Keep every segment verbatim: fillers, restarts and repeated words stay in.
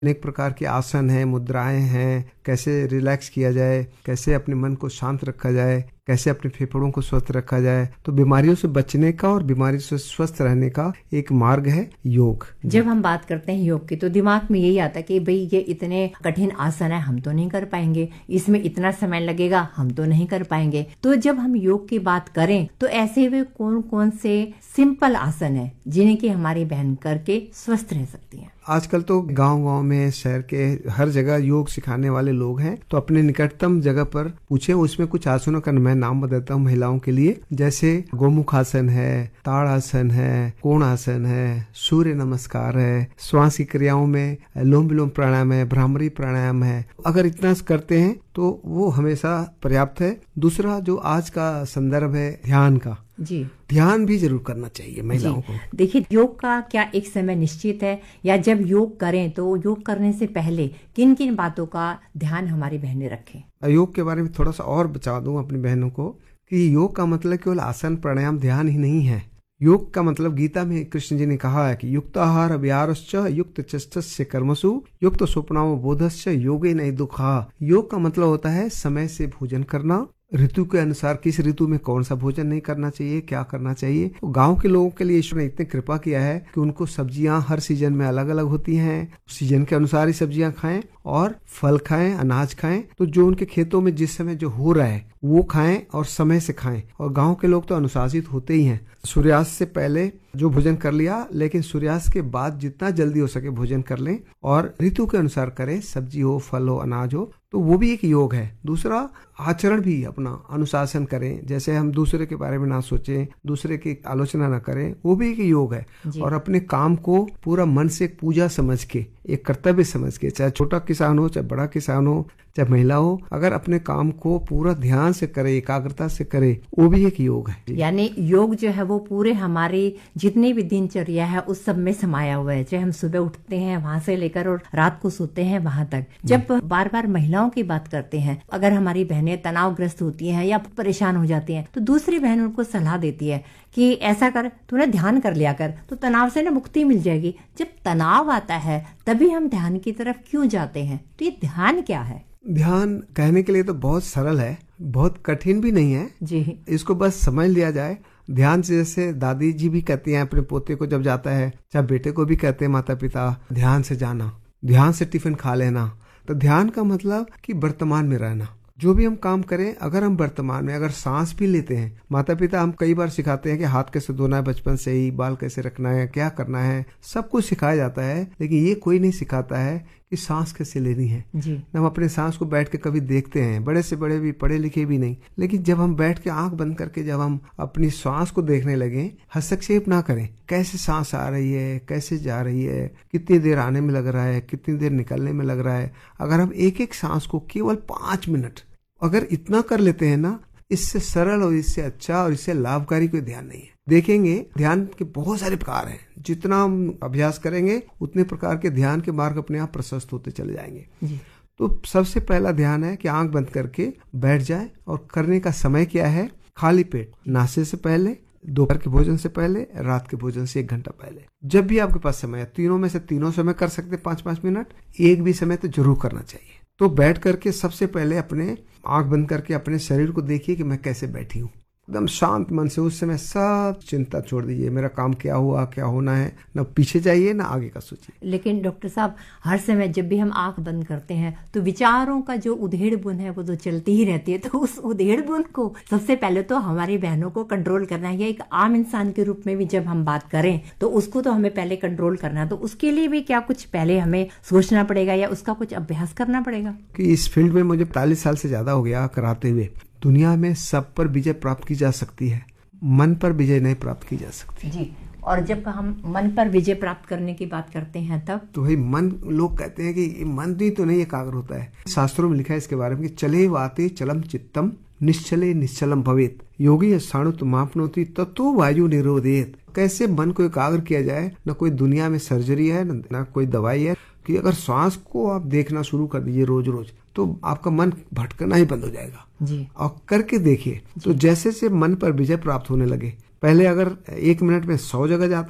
अनेक प्रकार के आसन हैं, मुद्राएं हैं, कैसे रिलैक्स किया जाए, कैसे अपने मन को शांत रखा जाए, कैसे अपने फेफड़ों को स्वस्थ रखा जाए। तो बीमारियों से बचने का और बीमारी से स्वस्थ रहने का एक मार्ग है योग। जब हम बात करते हैं योग की तो दिमाग में यही आता है कि भाई ये इतने कठिन आसन है, हम तो नहीं कर पाएंगे, इसमें इतना समय लगेगा, हम तो नहीं कर पाएंगे। तो जब हम योग की बात करें तो ऐसे वे कौन कौन से सिंपल आसन है जिन्हें की हमारी बहन करके स्वस्थ रह सकती है? आजकल तो गांव-गांव में, शहर के हर जगह योग सिखाने वाले लोग हैं। तो अपने निकटतम जगह पर पूछे, उसमें कुछ आसनों का मैं नाम बताता हूँ महिलाओं के लिए। जैसे गोमुख आसन है, ताड़ आसन है, कोण आसन है, सूर्य नमस्कार है, श्वास की क्रियाओं में लोम विलोम प्राणायाम है, भ्रामरी प्राणायाम है। अगर इतना करते हैं तो वो हमेशा पर्याप्त है। दूसरा जो आज का संदर्भ है ध्यान का, जी ध्यान भी जरूर करना चाहिए महिलाओं को। देखिए, योग का क्या एक समय निश्चित है, या जब योग करें तो योग करने से पहले किन किन बातों का ध्यान हमारी बहनें रखें? योग के बारे में थोड़ा सा और बता दूं अपनी बहनों को कि योग का मतलब केवल आसन प्राणायाम ध्यान ही नहीं है। योग का मतलब गीता में कृष्ण जी ने कहा है कि युक्त आहार विहारश्च युक्त चेष्टस्य कर्मसु युक्त स्वप्नाव बोधश्च योगे नहीं दुखा। योग का मतलब होता है समय से भोजन करना, ऋतु के अनुसार किस ऋतु में कौन सा भोजन नहीं करना चाहिए, क्या करना चाहिए। तो गांव के लोगों के लिए ईश्वर ने इतनी कृपा किया है कि उनको सब्जियां हर सीजन में अलग अलग होती हैं, सीजन के अनुसार ही सब्जियां खाएं और फल खाएं, अनाज खाएं। तो जो उनके खेतों में जिस समय जो हो रहा है वो खाएं और समय से खाएं। और गांव के लोग तो अनुशासित होते ही हैं। सूर्यास्त से पहले जो भोजन कर लिया, लेकिन सूर्यास्त के बाद जितना जल्दी हो सके भोजन कर लें और ऋतु के अनुसार करें, सब्जी हो, फल हो, अनाज हो। तो वो भी एक योग है। दूसरा, आचरण भी अपना अनुशासन करें, जैसे हम दूसरे के बारे में ना सोचें, दूसरे की आलोचना ना करें, वो भी एक योग है। और अपने काम को पूरा मन से एक पूजा समझ के, एक कर्तव्य समझ के, चाहे छोटा किसान हो, चाहे बड़ा किसान हो, चाहे महिला हो, अगर अपने काम को पूरा ध्यान से करे, एकाग्रता से करे, वो भी एक योग है। यानी योग जो है वो पूरे हमारी जितनी भी दिनचर्या है उस सब में समाया हुआ है। चाहे हम सुबह उठते हैं वहां से लेकर और रात को सोते हैं वहां तक। जब बार बार महिलाओं की बात करते हैं, अगर हमारी बहनें तनावग्रस्त होती हैं या परेशान हो जाती हैं तो दूसरी बहन उनको सलाह देती है कि ऐसा कर, तूने ध्यान कर लिया कर, तो तनाव से ना मुक्ति मिल जाएगी। जब तनाव आता है तभी हम ध्यान की तरफ क्यों जाते हैं? तो ये ध्यान क्या है? ध्यान कहने के लिए तो बहुत सरल है, बहुत कठिन भी नहीं है जी। इसको बस समझ लिया जाए। ध्यान से, जैसे दादी जी भी कहती हैं अपने पोते को जब जाता है, चाहे बेटे को भी कहते हैं माता पिता, ध्यान से जाना, ध्यान से टिफिन खा लेना। तो ध्यान का मतलब कि वर्तमान में रहना। जो भी हम काम करें, अगर हम वर्तमान में, अगर सांस भी लेते हैं, माता पिता हम कई बार सिखाते हैं कि हाथ कैसे धोना है बचपन से ही, बाल कैसे रखना है, क्या करना है, सब कुछ सिखाया जाता है। लेकिन ये कोई नहीं सिखाता है कि सांस कैसे लेनी है। जी। हम अपने सांस को बैठ के कभी देखते हैं, बड़े से बड़े भी, पढ़े लिखे भी नहीं, लेकिन जब हम बैठ के आंख बंद करके जब हम अपनी सांस को देखने लगे, हस्तक्षेप ना करें, कैसे सांस आ रही है, कैसे जा रही है, कितनी देर आने में लग रहा है, कितनी देर निकलने में लग रहा है। अगर हम एक एक सांस को केवल पांच मिनट अगर इतना कर लेते हैं ना, इससे सरल और इससे अच्छा और इससे लाभकारी कोई ध्यान नहीं है। देखेंगे ध्यान के बहुत सारे प्रकार हैं। जितना हम अभ्यास करेंगे उतने प्रकार के ध्यान के मार्ग अपने आप प्रशस्त होते चले जाएंगे। जी। तो सबसे पहला ध्यान है कि आंख बंद करके बैठ जाए। और करने का समय क्या है? खाली पेट, नाश्ते से पहले, दोपहर के भोजन से पहले, रात के भोजन से एक घंटा पहले। जब भी आपके पास समय है, तीनों में से तीनों समय कर सकते पांच पांच मिनट, एक भी समय तो जरूर करना चाहिए। तो बैठ करके सबसे पहले अपने आंख बंद करके अपने शरीर को देखिए कि मैं कैसे बैठी हूँ। एकदम शांत मन से उस समय सब चिंता छोड़ दीजिए, मेरा काम क्या हुआ, क्या होना है, ना पीछे जाइए ना आगे का सोचिए। लेकिन डॉक्टर साहब, हर समय जब भी हम आंख बंद करते हैं तो विचारों का जो उधेड़ बुन है वो तो चलती ही रहती है। तो उस उधेड़ बुन को सबसे पहले तो हमारी बहनों को कंट्रोल करना है। एक आम इंसान के रूप में भी जब हम बात करें तो उसको तो हमें पहले कंट्रोल करना है। तो उसके लिए भी क्या कुछ पहले हमें सोचना पड़ेगा या उसका कुछ अभ्यास करना पड़ेगा? कि इस फील्ड में मुझे पैंतालीस साल से ज्यादा हो गया कराते हुए। दुनिया में सब पर विजय प्राप्त की जा सकती है, मन पर विजय नहीं प्राप्त की जा सकती। जी। और जब हम मन पर विजय प्राप्त करने की बात करते हैं तब तो भाई मन, लोग कहते हैं कि मन भी तो नहीं एकाग्र होता है। शास्त्रों में लिखा है इसके बारे में कि चले वाते चलम चित्तम निश्चले निश्चलम भवेत योगी साणुत मापनोति तत्व वायु निरोधेत। कैसे मन को एकाग्र किया जाए? न कोई दुनिया में सर्जरी है, न कोई दवाई है। कि अगर श्वास को आप देखना शुरू कर दीजिए रोज रोज, तो आपका मन भटकना ही बंद हो जाएगा। जी। और करके देखिए, तो जैसे से मन पर विजय प्राप्त होने लगे, पहले अगर एक मिनट में सौ जगह जाता है,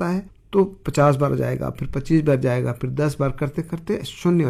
तो पचास बार जाएगा, फिर पच्चीस बार जाएगा, फिर दस बार करते करते शून्य